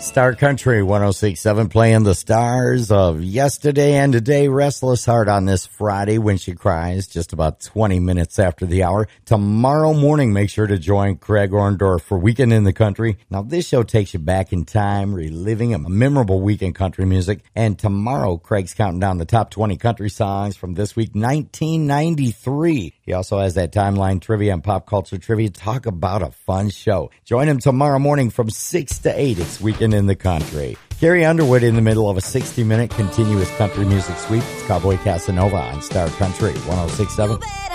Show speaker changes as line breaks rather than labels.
Star Country 106.7 playing the stars of yesterday and today. Restless Heart on this Friday when she cries, just about 20 minutes after the hour. Tomorrow morning, make sure to join Craig Orndorff for Weekend in the Country. Now, this show takes you back in time, reliving a memorable week in country music. And tomorrow, Craig's counting down the top 20 country songs from this week, 1993. He also has that timeline trivia and pop culture trivia. Talk about a fun show. Join him tomorrow morning from 6 to 8. It's Weekend in the Country. Carrie Underwood in the middle of a 60-minute continuous country music sweep. It's Cowboy Casanova on Star Country 106.7.